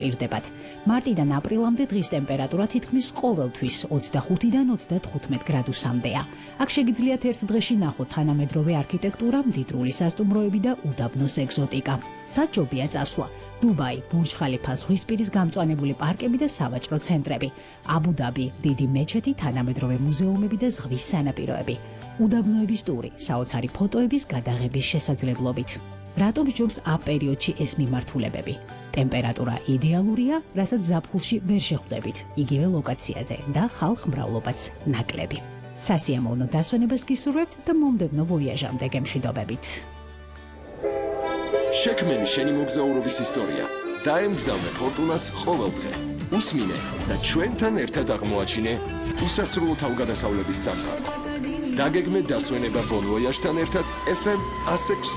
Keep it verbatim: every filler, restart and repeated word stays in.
ირდებათ. მარტიდან აპრილამდე დღის ტემპერატურა თითქმის ყოველთვის ოცდახუთიდან ოცდათხუთმეტ გრადუსამდეა. აქ შეგიძლიათ ერთ დღეში ნახოთ თანამედროვე არქიტექტურა, მდიდრული სასტუმროები და უდაბნოს ეგზოტიკა. საჭობია წასვლა. დუბაი, ბურჯ-ხალიფა, ზღვისპირის გამწვანებული პარკები და სავაჭრო ცენტრები. აბუ-დაბი, დიდი მეჩეთი, თანამედროვე მუზეუმები და ზღვის სანაპიროები. უდაბნოების ტური, საოცარი ფოტოების გადაღების შესაძლებლობით. რატომ ჯობს ამ პერიოდში ეს მიმართულებები? ტემპერატურა იდეალურია, რასაც ზაფხულში ვერ შეხვდებით, იგივე ლოკაციაზე და ხალხმრავლობაც ნაკლები. სასიამოვნო დასვენებას გისურვებთ და მომდევნო ვოიაჟამდე გემშვიდობებით. შექმენი შენი მოგზაურობის ისტორია. დაემგზავრე ფორტუნას ყოველ დღე. უსმინე და ჩვენთან ერთად აღმოაჩინე უსასრულო თავგადასავლების სამყარო. დაგეგმე დასვენება ბონ ვოიაჟთან ერთად ეფ ემ